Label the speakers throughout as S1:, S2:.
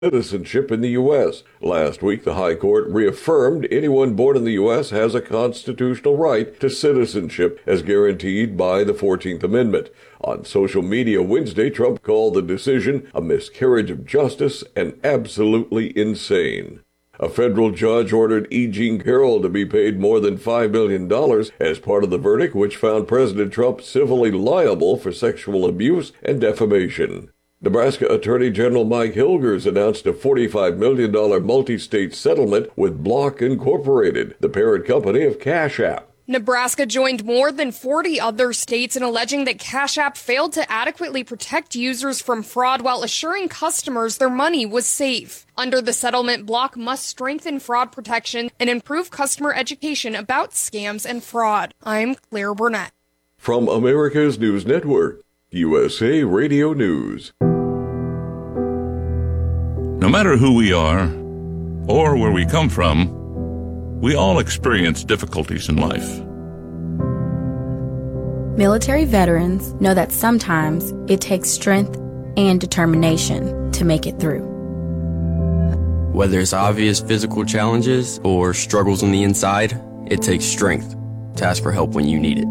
S1: citizenship in the U.S. Last week, the High Court reaffirmed anyone born in the U.S. has a constitutional right to citizenship as guaranteed by the 14th Amendment. On social media Wednesday, Trump called the decision a miscarriage of justice and absolutely insane. A federal judge ordered E. Jean Carroll to be paid more than $5 million as part of the verdict which found President Trump civilly liable for sexual abuse and defamation. Nebraska Attorney General Mike Hilgers announced a $45 million multi-state settlement with Block Incorporated, the parent company of Cash App.
S2: Nebraska joined more than 40 other states in alleging that Cash App failed to adequately protect users from fraud while assuring customers their money was safe. Under the settlement, Block must strengthen fraud protection and improve customer education about scams and fraud. I'm Claire Burnett.
S1: From America's News Network, USA Radio News.
S3: No matter who we are or where we come from, we all experience difficulties in life.
S4: Military veterans know that sometimes it takes strength and determination to make it through.
S5: Whether it's obvious physical challenges or struggles on the inside, it takes strength to ask for help when you need it.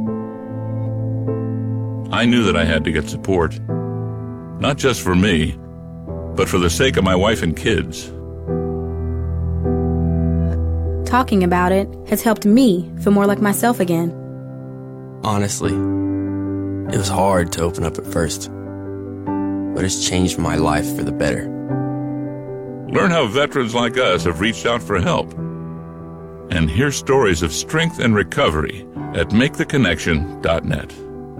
S3: I knew that I had to get support, not just for me, but for the sake of my wife and kids.
S4: Talking about it has helped me feel more like myself again.
S5: Honestly, it was hard to open up at first, but it's changed my life for the better.
S3: Learn how veterans like us have reached out for help, and hear stories of strength and recovery at MakeTheConnection.net.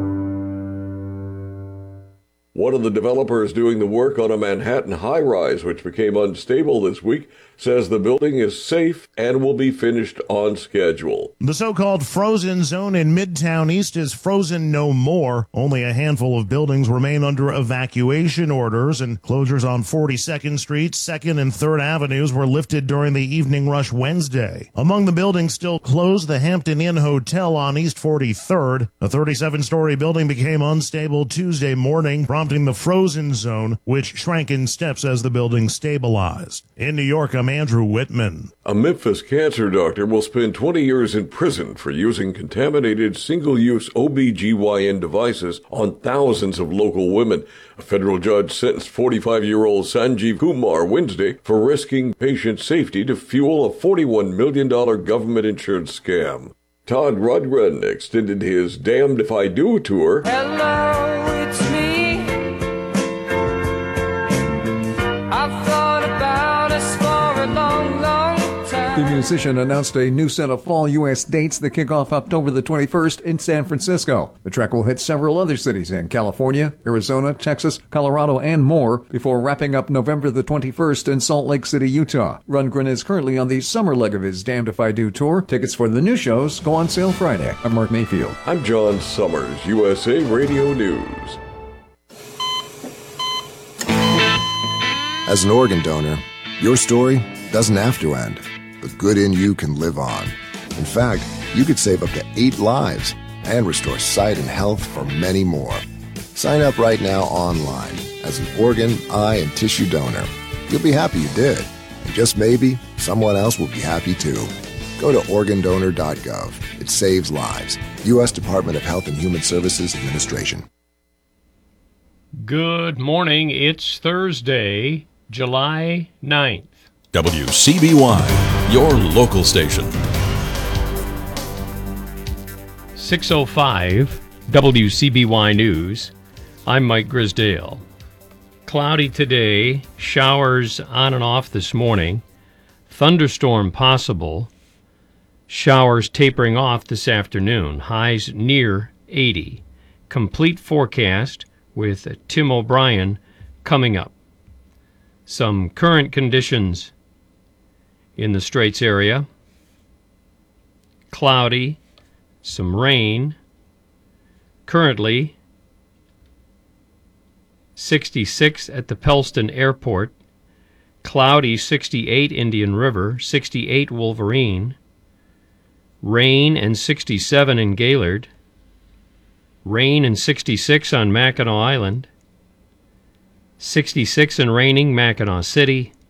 S1: One of the developers doing the work on a Manhattan high-rise, which became unstable this week, says the building is safe and will be finished on schedule.
S6: The so-called frozen zone in Midtown East is frozen no more. Only a handful of buildings remain under evacuation orders, and closures on 42nd Street, 2nd and 3rd Avenues were lifted during the evening rush Wednesday. Among the buildings still closed, the Hampton Inn Hotel on East 43rd. A 37-story building became unstable Tuesday morning, prompting the frozen zone, which shrank in steps as the building stabilized. In New York, I'm Andrew Whitman.
S1: A Memphis cancer doctor will spend 20 years in prison for using contaminated single-use OBGYN devices on thousands of local women. A federal judge sentenced 45-year-old Sanjeev Kumar Wednesday for risking patient safety to fuel a $41 million government insurance scam. Todd Rundgren extended his Damned If I Do tour.
S7: Hello, it's me. I've thought about us for a long, long time.
S8: The musician announced a new set of fall U.S. dates that kick off October the 21st in San Francisco. The track will hit several other cities in California, Arizona, Texas, Colorado, and more before wrapping up November the 21st in Salt Lake City, Utah. Rundgren is currently on the summer leg of his Damned If I Do tour. Tickets for the new shows go on sale Friday. I'm Mark Mayfield.
S1: I'm John Summers, USA Radio News.
S9: As an organ donor, your story doesn't have to end. The good in you can live on. In fact, you could save up to 8 lives and restore sight and health for many more. Sign up right now online as an organ, eye, and tissue donor. You'll be happy you did. And just maybe, someone else will be happy too. Go to organdonor.gov. It saves lives. U.S. Department of Health and Human Services Administration.
S10: Good morning. It's Thursday, July 9th.
S11: WCBY, your local station.
S10: 6:05 WCBY News. I'm Mike Grisdale. Cloudy today, showers on and off this morning, thunderstorm possible, showers tapering off this afternoon, highs near 80. Complete forecast with Tim O'Brien coming up. Some current conditions in the Straits area. Cloudy, some rain. Currently 66 at the Pellston Airport. Cloudy 68 Indian River, 68 Wolverine. Rain and 67 in Gaylord. Rain and 66 on Mackinac Island. 66 and raining, Mackinac City.